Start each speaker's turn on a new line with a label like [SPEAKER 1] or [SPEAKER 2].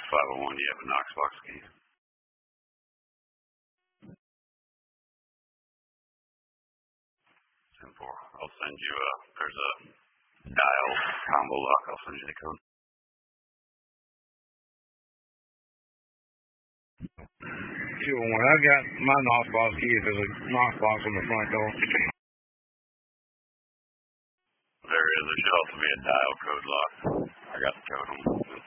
[SPEAKER 1] 501, do you have a Knox box key? 10-4. I'll send you there's a dial combo lock. I'll send you the code.
[SPEAKER 2] Sure, when I got my Knox box key, there's a Knox box on the front door.
[SPEAKER 1] There is. There should also be a dial code lock. I got the code on